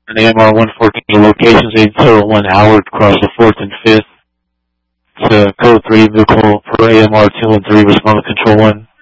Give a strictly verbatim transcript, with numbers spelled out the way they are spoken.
And A M R one fourteen locations, eight zero one Howard, cross the fourth and fifth. To code three, vehicle for A M R two one three, respond to control one.